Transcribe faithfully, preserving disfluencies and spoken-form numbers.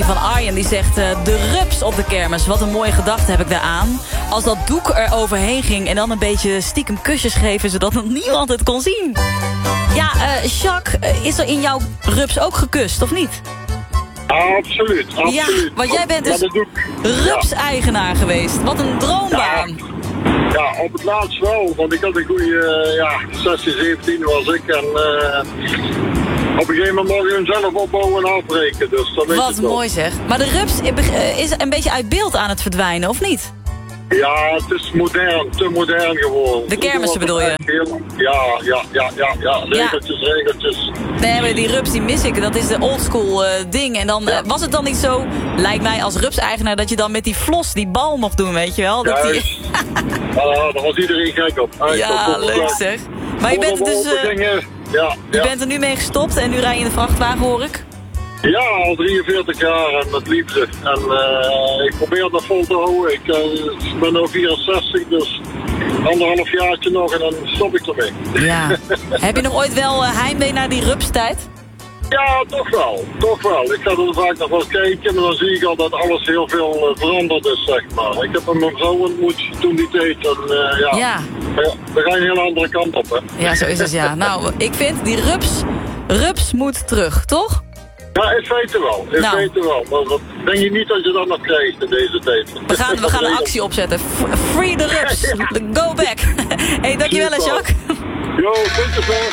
van Arjen die zegt... Uh, de rups op de kermis, wat een mooie gedachte heb ik daaraan. Als dat doek er overheen ging en dan een beetje stiekem kusjes geven... zodat nog niemand het kon zien. Ja, uh, Jacques, uh, is er in jouw rups ook gekust, of niet? Absoluut, absoluut. Ja, want jij bent dus rups-eigenaar geweest. Wat een droombaan. Ja, ja, op het laatst wel. Want ik had een goede, uh, ja, zestien, zeventien was ik. En uh, op een gegeven moment mogen we hem zelf opbouwen en afbreken. Dus dat weet Wat mooi zeg. Maar de rups is een beetje uit beeld aan het verdwijnen, of niet? Ja, het is modern, te modern geworden. De kermissen bedoel je? Heel, ja, ja, ja, ja, ja. Regeltjes, ja. regeltjes. Nee, maar die rups die mis ik. Dat is de oldschool uh, ding. En dan ja. uh, was het dan niet zo, lijkt mij als rups-eigenaar... dat je dan met die flos die bal mocht doen, weet je wel? Dat die... uh, daar was iedereen gek op. Hij ja, op leuk zeg. Maar je bent, dus, uh, gingen, ja, je ja. bent er nu mee gestopt en nu rij je in de vrachtwagen, hoor ik? Ja, al drieënveertig jaar en met liefde. En uh, ik probeer dat vol te houden. Ik uh, ben nu vierenzestig, dus anderhalf jaartje nog en dan stop ik ermee. Ja. Heb je nog ooit wel uh, heimwee naar die rupstijd? Ja, toch wel. Toch wel. Ik ga er vaak nog wel kijken, maar dan zie ik al dat alles heel veel uh, veranderd is, zeg maar. Ik heb een mevrouw ontmoet toen die tijd en uh, ja, ja. We, we gaan een hele andere kant op, hè. Ja, zo is het, ja. Nou, ik vind die rups, rups moet terug, toch? Ja, in feite wel. In nou. feite wel. Maar dat denk je niet dat je dat nog krijgt in deze tijd. We gaan, we gaan een actie opzetten. Free the rups. Go back. Hey, dankjewel, Jacques. Jo, goed zo.